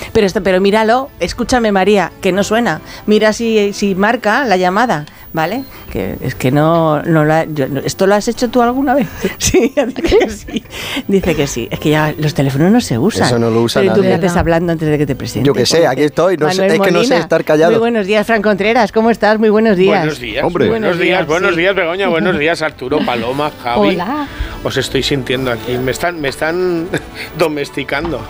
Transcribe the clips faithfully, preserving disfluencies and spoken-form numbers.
Pero esto, pero míralo, escúchame María, que no suena. Mira si, si marca la llamada, ¿vale? Que es que no, no la, yo, ¿esto lo has hecho tú alguna vez? Sí, dice que sí. Dice que sí. Es que ya los teléfonos no se usan. Eso no lo usa pero nadie. tú me estés hablando antes de que te presente. Yo que sé, aquí estoy. No sé, es que no sé estar callado. Muy buenos días, Fran Contreras. ¿Cómo estás? Muy buenos días. Buenos días. Hombre. Buenos días, días, buenos sí. días, Begoña. Buenos días, Arturo, Paloma, Javi. Hola. Os estoy sintiendo aquí. Me están, me están domesticando.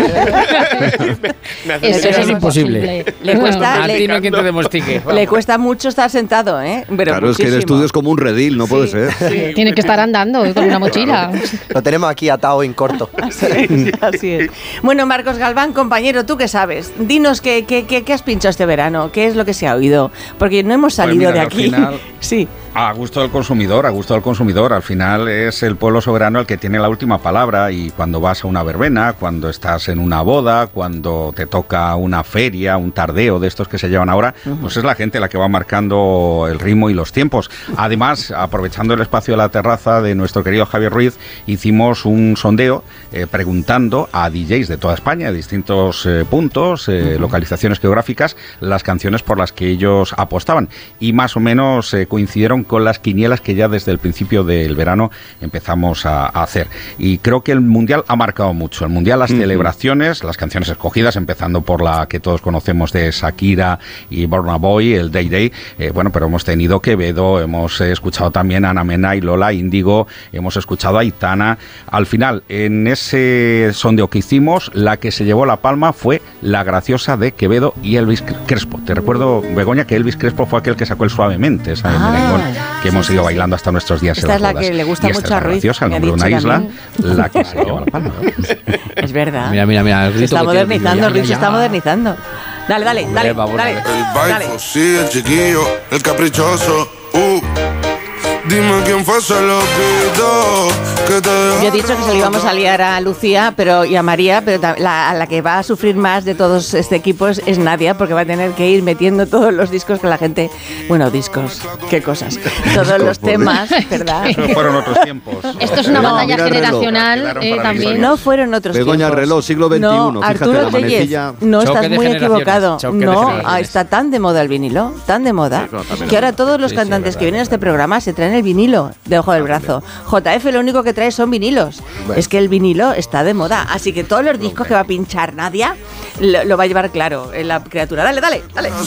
me, me hacen Eso sentir- es imposible. Le cuesta, A le, ti no hay quien te domestique. le cuesta mucho estar sentado, ¿eh? Pero Claro, es que el muchísimo. estudio es como un redil, no puede Sí, ser. sí. Tienes que estar andando con una mochila. Lo tenemos aquí atado en corto. Así es, así es. Bueno, Marcos Galván, compañero, ¿tú qué sabes? Dinos qué, qué, qué, qué has pinchado este verano, qué es lo que se ha oído, porque no hemos salido mira, de al aquí. final- Sí. A gusto del consumidor, a gusto del consumidor. Al final es el pueblo soberano el que tiene la última palabra, y cuando vas a una verbena, cuando estás en una boda, cuando te toca una feria, un tardeo de estos que se llevan ahora, uh-huh. pues es la gente la que va marcando el ritmo y los tiempos. Además, aprovechando el espacio de la terraza de nuestro querido Javier Ruiz, hicimos un sondeo eh, preguntando a D Js de toda España, de distintos eh, puntos, eh, uh-huh. localizaciones geográficas, las canciones por las que ellos apostaban. Y más o menos eh, coincidieron con las quinielas que ya desde el principio del verano empezamos a, a hacer. Y creo que el Mundial ha marcado mucho. El Mundial, las uh-huh. celebraciones, las canciones escogidas, empezando por la que todos conocemos de Shakira y Burna Boy, el Day Day. Eh, bueno, pero hemos tenido Quevedo, hemos eh, escuchado también a Ana Mena y Lola Índigo, hemos escuchado a Aitana. Al final, en ese sondeo que hicimos, la que se llevó la palma fue La Graciosa de Quevedo y Elvis Crespo. Te recuerdo, Begoña, que Elvis Crespo fue aquel que sacó el Suavemente, esa Ah, merengón que hemos ido bailando hasta nuestros días. Esta en es las la bodas. que le gusta y esta mucho es a la Ruiz, Graciosa, el me ha nombre de una dicho isla, también. la que se lleva la palma. Es verdad. Mira, mira, mira. El Se grito está que tiene. modernizando, Ya, Ruiz ya, se está ya. modernizando. Dale, dale, Hombre, dale, vamos a dale, ver. El dale. baile, sí, el chiquillo, el caprichoso. Uh. Dime quién fue ese loquito que te dejó. Yo he dicho que se le íbamos a liar a Lucía pero, y a María, pero ta- la, a la que va a sufrir más de todos este equipo es, es Nadia, porque va a tener que ir metiendo todos los discos que la gente... Bueno, discos, qué cosas. Todos los temas, ¿verdad? Eso fueron otros tiempos. Esto es una No, batalla mira el reloj. generacional Quedaron eh, para la también. historia. No fueron otros Begoña, tiempos. reloj, siglo veintiuno, No, fíjate, Arturo la Tellez, manecilla. no, Choque estás de muy generaciones, equivocado. choque de No, generaciones. ah, está tan de moda el vinilo, tan de moda, Sí, claro, también que ahora es todos los Sí, sí, cantantes verdad, que vienen a este verdad. programa se traen el vinilo debajo del brazo. J F lo único que trae son vinilos. Bueno. Es que el vinilo está de moda, así que todos los discos que va a pinchar Nadia lo, lo va a llevar claro en la criatura. Dale, dale, dale.